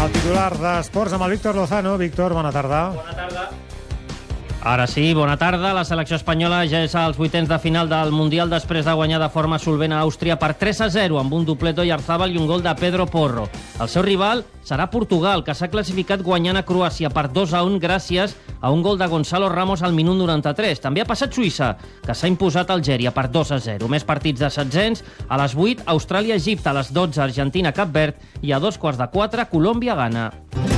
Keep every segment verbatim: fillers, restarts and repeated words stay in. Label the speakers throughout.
Speaker 1: El titular d'Esports amb el Víctor Lozano. Víctor, bona tarda.
Speaker 2: Bona tarda. Ara sí, bona tarda. La selecció espanyola ja és als vuitens de final del Mundial després de guanyar de forma solvent a Àustria per tres a zero amb un doblet d'Oyarzabal i un gol de Pedro Porro. El seu rival serà Portugal, que s'ha classificat guanyant a Croàcia per dos a un gràcies a un gol de Gonzalo Ramos al minut noranta-tres. També ha passat Suïssa, que s'ha imposat a Algèria per dos a zero. Més partits de setzents. A les vuit, Austràlia-Egipte. A les dotze, Argentina-Cap Verd. I a dos quarts de quatre, Colòmbia-Ghana.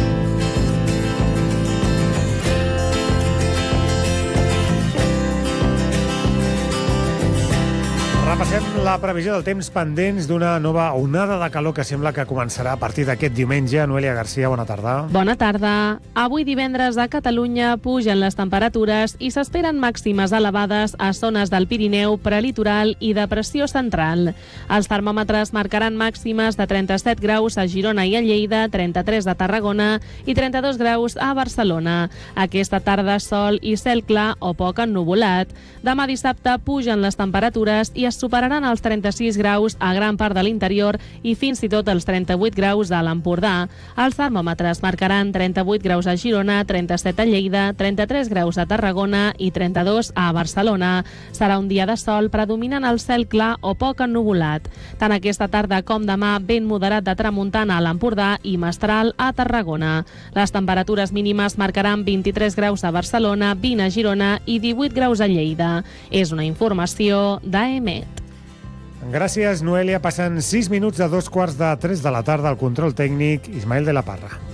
Speaker 1: Repassem la previsió del temps pendents d'una nova onada de calor que sembla que començarà a partir d'aquest diumenge. Noelia Garcia, bona tarda.
Speaker 3: Bona tarda. Avui divendres a Catalunya pugen les temperatures i s'esperen màximes elevades a zones del Pirineu, prelitoral i depressió central. Els termòmetres marcaran màximes de trenta-set graus a Girona i a Lleida, trenta-tres a Tarragona i trenta-dos graus a Barcelona. Aquesta tarda sol i cel clar o poc ennuvolat. Demà dissabte pugen les temperatures i es superaran els trenta-sis graus a gran part de l'interior i fins i tot els trenta-vuit graus a l'Empordà. Els termòmetres marcaran trenta-vuit graus a Girona, trenta-set a Lleida, trenta-tres graus a Tarragona i trenta-dos a Barcelona. Serà un dia de sol predominant el cel clar o poc ennuvolat. Tant aquesta tarda com demà, vent moderat de tramuntana a l'Empordà i mestral a Tarragona. Les temperatures mínimes marcaran vint-i-tres graus a Barcelona, vint a Girona i divuit graus a Lleida. És una informació d'A M E T.
Speaker 1: Gràcies, Noelia. Passen sis minuts de dos quarts de tres de la tarda. Al control tècnic, Ismael de la Parra.